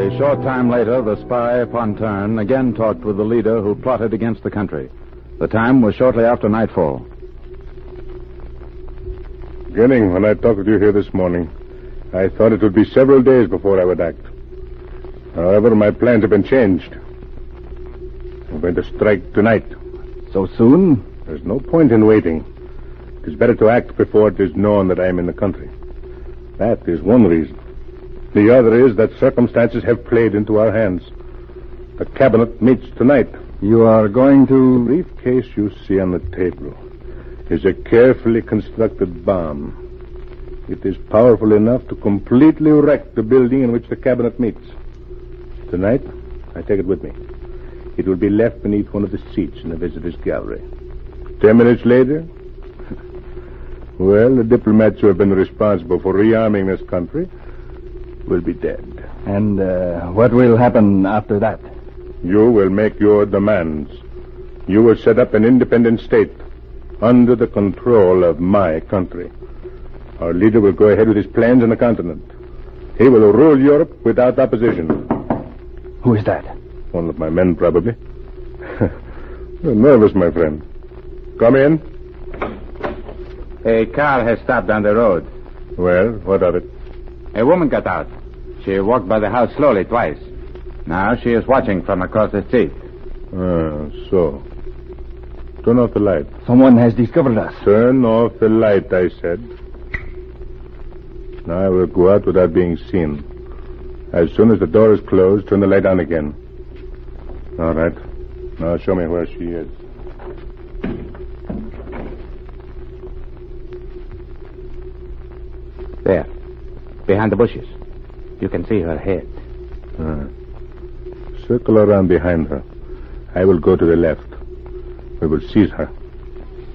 A short time later, the spy, Pontern, again talked with the leader who plotted against the country. The time was shortly after nightfall. Beginning, when I talked with you here this morning, I thought it would be several days before I would act. However, my plans have been changed. I'm going to strike tonight. So soon? There's no point in waiting. It is better to act before it is known that I am in the country. That is one reason. The other is that circumstances have played into our hands. The cabinet meets tonight. You are going to... The briefcase you see on the table is a carefully constructed bomb. It is powerful enough to completely wreck the building in which the cabinet meets. Tonight, I take it with me. It will be left beneath one of the seats in the visitors' gallery. 10 minutes later, well, the diplomats who have been responsible for rearming this country will be dead. And what will happen after that? You will make your demands. You will set up an independent state under the control of my country. Our leader will go ahead with his plans on the continent. He will rule Europe without opposition. Who is that? One of my men, probably. You're nervous, my friend. Come in. A car has stopped on the road. Well, what of it? A woman got out. She walked by the house slowly twice. Now she is watching from across the street. So. Turn off the light. Someone has discovered us. Turn off the light, I said. Now I will go out without being seen. As soon as the door is closed, turn the light on again. All right. Now show me where she is. There. Behind the bushes. You can see her head. Circle around behind her. I will go to the left. We will seize her.